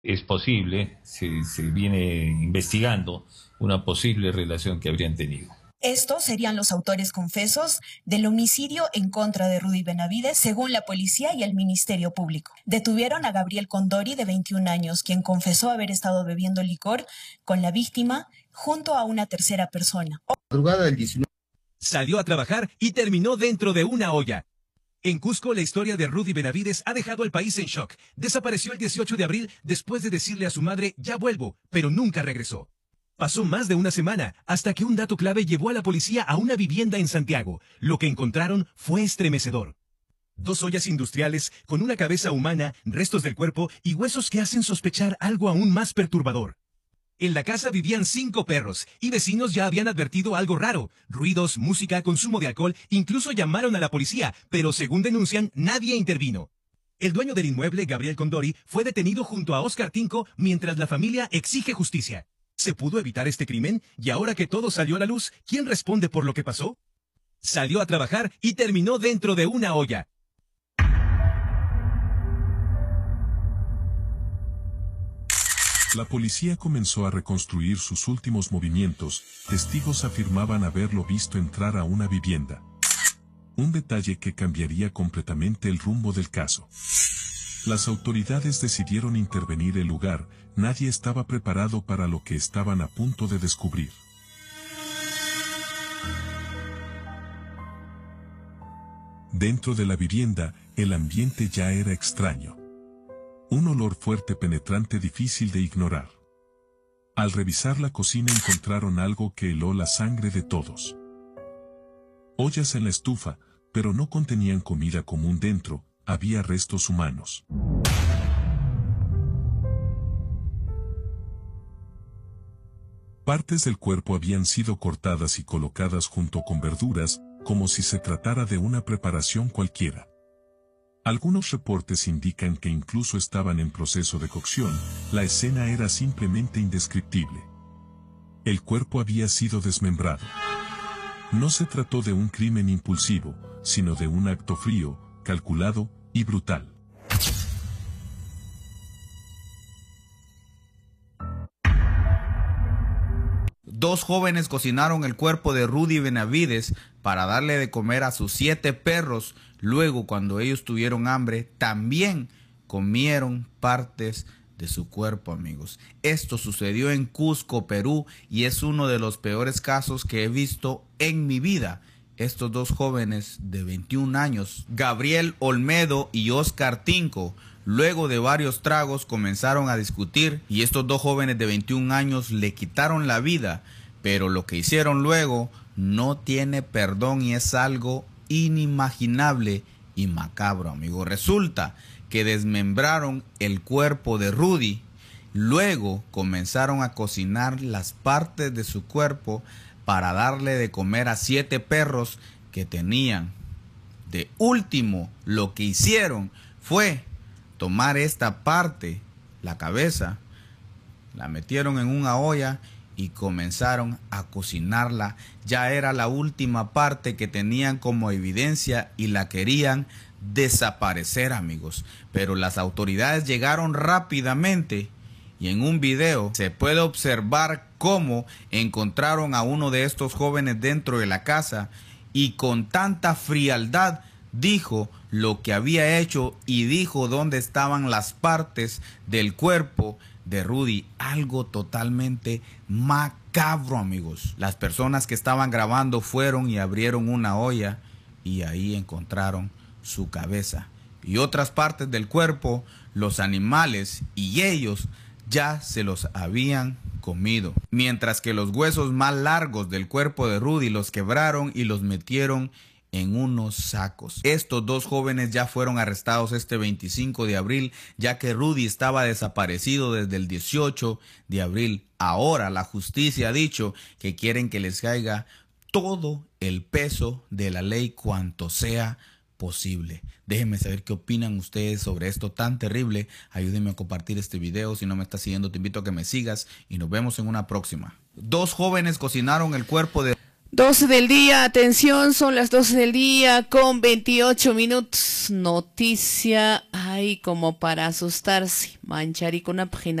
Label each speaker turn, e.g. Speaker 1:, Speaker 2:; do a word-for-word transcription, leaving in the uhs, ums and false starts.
Speaker 1: Es posible, se, se viene investigando una posible relación que habrían tenido.
Speaker 2: Estos serían los autores confesos del homicidio en contra de Rudy Benavides, según la policía y el Ministerio Público. Detuvieron a Gabriel Condori, de veintiún años, quien confesó haber estado bebiendo licor con la víctima junto a una tercera persona.
Speaker 3: Madrugada del diecinueve.
Speaker 4: Salió a trabajar y terminó dentro de una olla. En Cusco, la historia de Rudy Benavides ha dejado al país en shock. Desapareció el dieciocho de abril después de decirle a su madre, ya vuelvo, pero nunca regresó. Pasó más de una semana hasta que un dato clave llevó a la policía a una vivienda en Santiago. Lo que encontraron fue estremecedor. Dos ollas industriales con una cabeza humana, restos del cuerpo y huesos que hacen sospechar algo aún más perturbador. En la casa vivían cinco perros y vecinos ya habían advertido algo raro. Ruidos, música, consumo de alcohol, incluso llamaron a la policía, pero según denuncian, nadie intervino. El dueño del inmueble, Gabriel Condori, fue detenido junto a Oscar Tinco mientras la familia exige justicia. ¿Se pudo evitar este crimen? Y ahora que todo salió a la luz, ¿quién responde por lo que pasó? Salió a trabajar y terminó dentro de una olla.
Speaker 5: La policía comenzó a reconstruir sus últimos movimientos. Testigos afirmaban haberlo visto entrar a una vivienda. Un detalle que cambiaría completamente el rumbo del caso. Las autoridades decidieron intervenir el lugar. Nadie estaba preparado para lo que estaban a punto de descubrir. Dentro de la vivienda, el ambiente ya era extraño. Un olor fuerte penetrante difícil de ignorar. Al revisar la cocina encontraron algo que heló la sangre de todos. Ollas en la estufa, pero no contenían comida común dentro, había restos humanos. Partes del cuerpo habían sido cortadas y colocadas junto con verduras, como si se tratara de una preparación cualquiera. Algunos reportes indican que incluso estaban en proceso de cocción. La escena era simplemente indescriptible. El cuerpo había sido desmembrado. No se trató de un crimen impulsivo, sino de un acto frío, calculado y brutal.
Speaker 6: Dos jóvenes cocinaron el cuerpo de Rudy Benavides para darle de comer a sus siete perros. Luego, cuando ellos tuvieron hambre, también comieron partes de su cuerpo, amigos. Esto sucedió en Cusco, Perú, y es uno de los peores casos que he visto en mi vida. Estos dos jóvenes de veintiún años, Gabriel Olmedo y Oscar Tinco, luego de varios tragos comenzaron a discutir y estos dos jóvenes de veintiún años le quitaron la vida, pero lo que hicieron luego no tiene perdón y es algo inimaginable y macabro, amigo. Resulta que desmembraron el cuerpo de Rudy, luego comenzaron a cocinar las partes de su cuerpo para darle de comer a siete perros que tenían. De último, lo que hicieron fue tomar esta parte, la cabeza, la metieron en una olla y comenzaron a cocinarla. Ya era la última parte que tenían como evidencia y la querían desaparecer, amigos. Pero las autoridades llegaron rápidamente y en un video se puede observar cómo encontraron a uno de estos jóvenes dentro de la casa y con tanta frialdad dijo lo que había hecho y dijo dónde estaban las partes del cuerpo de Rudy. Algo totalmente macabro, amigos. Las personas que estaban grabando fueron y abrieron una olla y ahí encontraron su cabeza y otras partes del cuerpo. Los animales y ellos ya se los habían comido, mientras que los huesos más largos del cuerpo de Rudy los quebraron y los metieron en unos sacos. Estos dos jóvenes ya fueron arrestados este veinticinco de abril, ya que Rudy estaba desaparecido desde el dieciocho de abril. Ahora la justicia ha dicho que quieren que les caiga todo el peso de la ley cuanto sea posible. Déjenme saber qué opinan ustedes sobre esto tan terrible. Ayúdenme a compartir este video. Si no me estás siguiendo, te invito a que me sigas y nos vemos en una próxima. Dos jóvenes cocinaron el cuerpo de
Speaker 3: doce del día, atención, son las doce del día con veintiocho minutos. Noticia, ay, como para asustarse. Manchari con una página.